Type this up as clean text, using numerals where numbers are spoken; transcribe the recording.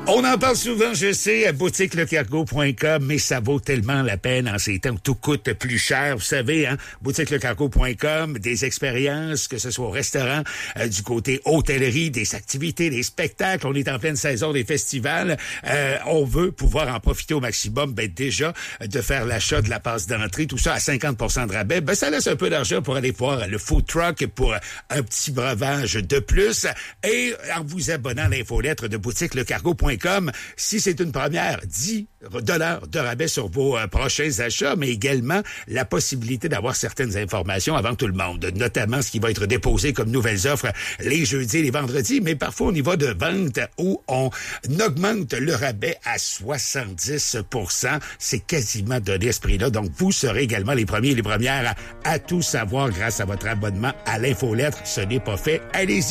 On en parle souvent, je sais, à boutiquelecargo.com, mais ça vaut tellement la peine en ces temps où tout coûte plus cher. Vous savez, hein, boutiquelecargo.com, des expériences, que ce soit au restaurant, du côté hôtellerie, des activités, des spectacles. On est en pleine saison des festivals. On veut pouvoir en profiter au maximum. Déjà, de faire l'achat de la passe d'entrée, tout ça à 50% de rabais. Ça laisse un peu d'argent pour aller voir le food truck pour un petit breuvage de plus. Et en vous abonnant à l'infolettre de boutiquelecargo.com, si c'est une première, $10 de rabais sur vos prochains achats, mais également la possibilité d'avoir certaines informations avant tout le monde, notamment ce qui va être déposé comme nouvelles offres les jeudis et les vendredis, mais parfois on y va de vente où on augmente le rabais à 70%. C'est quasiment donné à ce prix-là. Donc, vous serez également les premiers et les premières à tout savoir grâce à votre abonnement à l'infolettre. Ce n'est pas fait. Allez-y.